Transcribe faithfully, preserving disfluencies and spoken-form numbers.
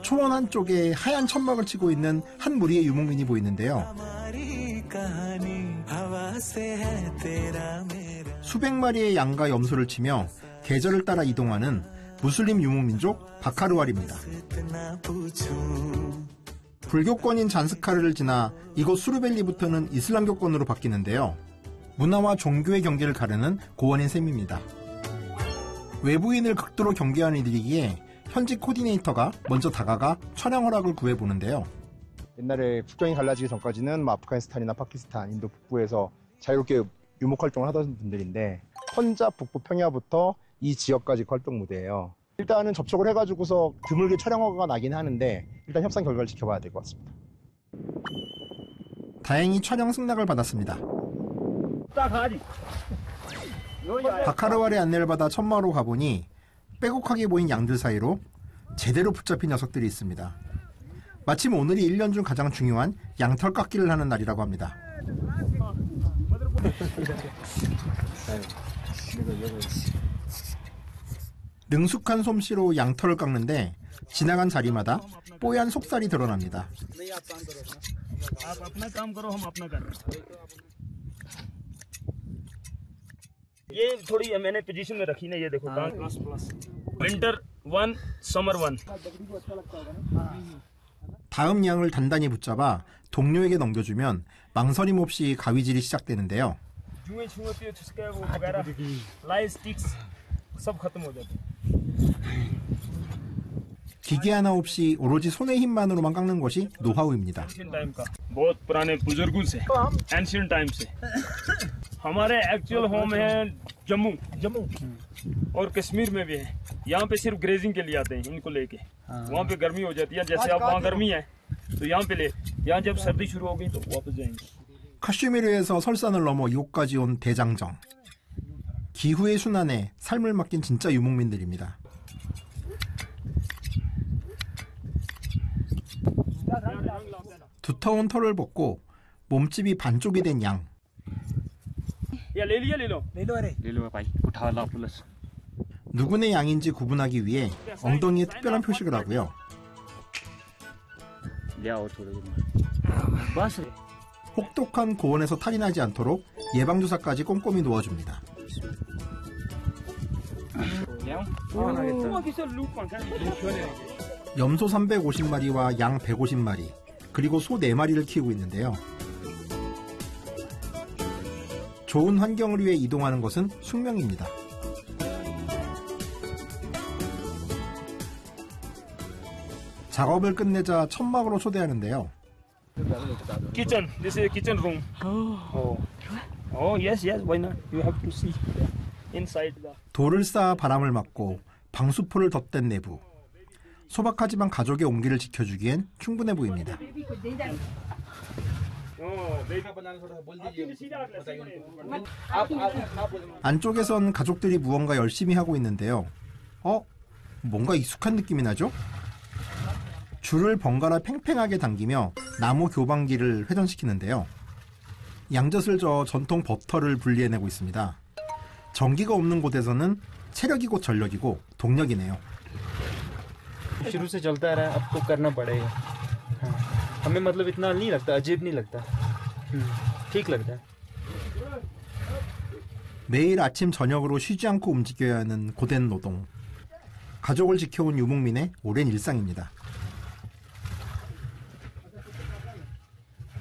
초원 한쪽에 하얀 천막을 치고 있는 한 무리의 유목민이 보이는데요. 수백 마리의 양과 염소를 치며 계절을 따라 이동하는 무슬림 유목민족 바카르왈입니다. 불교권인 잔스카르를 지나 이곳 수르벨리부터는 이슬람교권으로 바뀌는데요. 문화와 종교의 경계를 가르는 고원인 셈입니다. 외부인을 극도로 경계하는 일이기에 현지 코디네이터가 먼저 다가가 촬영 허락을 구해보는데요. 옛날에 국경이 갈라지기 전까지는 뭐 아프가니스탄이나 파키스탄, 인도 북부에서 자유롭게 유목활동을 하던 분들인데 펀잡 북부 평야부터 이 지역까지 활동 무대예요. 일단은 접촉을 해가지고서 드물게 촬영 허가가 나긴 하는데 일단 협상 결과를 지켜봐야 될 것 같습니다. 다행히 촬영 승낙을 받았습니다. 바카르왈의 안내를 받아 천마로 가보니 빼곡하게 보인 양들 사이로 제대로 붙잡힌 녀석들이 있습니다. 마침 오늘이 일 년 중 가장 중요한 양털 깎기를 하는 날이라고 합니다. 능숙한 솜씨로 양털을 깎는데 지나간 자리마다 뽀얀 속살이 드러납니다. ये थोड़ी मैंने पोजीशन में रखी ना ये देखो plus plus winter one summer one 다음 양을 단단히 붙잡아 동료에게 넘겨주면 망설임 없이 가위질이 시작되는데요. 기계 하나 없이 오로지 손의 힘만으로만 깎는 것이 노하우입니다. बहुत पुराने बुजुर्गों से एंशिएंट टाइम से हमारे एक्चुअल होम है जम्मू जम्मू और कश्मीर में भी है। यहाँ पे सिर्फ ग्रेजिंग के लिए आते हैं इनको लेके। वहाँ पे गर्मी हो जाती है जैसे अब वहाँ गर्मी है तो यहाँ पे ले यहाँ जब सर्दी शुरू हो गई तो वापस जाएंगे। 카슈미르에서 설산을 넘어 이곳까지 온 대장정. 기후의 순환에 삶을 맡긴 진짜 유목민들입니다. 두터운 털을 벗고 몸집이 반쪽이 된 양. 누구네 양인지 구분하기 위해 엉덩이에 특별한 표식을 하고요. 혹독한 고온에서 탈이 나지 않도록 예방주사까지 꼼꼼히 놓아줍니다. 염소 삼백오십 마리와 양 백오십 마리, 그리고 소 네 마리를 키우고 있는데요. 좋은 환경을 위해 이동하는 것은 숙명입니다. 작업을 끝내자 천막으로 초대하는데요. Kitchen, this is a kitchen room. Oh, oh yes, yes. Why not? You have to see inside the. 돌을 쌓아 바람을 막고 방수포를 덧댄 내부. 소박하지만 가족의 온기를 지켜주기엔 충분해 보입니다. 안쪽에선 가족들이 무언가 열심히 하고 있는데요. 어? 뭔가 익숙한 느낌이 나죠? 줄을 번갈아 팽팽하게 당기며 나무 교방기를 회전시키는데요. 양젖을 저어 전통 버터를 분리해내고 있습니다. 전기가 없는 곳에서는 체력이 곧 전력이고 동력이네요. शुरू से चलता रहा अब तो करना पड़ेगा हमें मतलब इतना नहीं लगता अजीब नहीं लगता ठीक लगता है. 매일 아침 저녁으로 쉬지 않고 움직여야 하는 고된 노동. 가족을 지켜온 유목민의 오랜 일상입니다.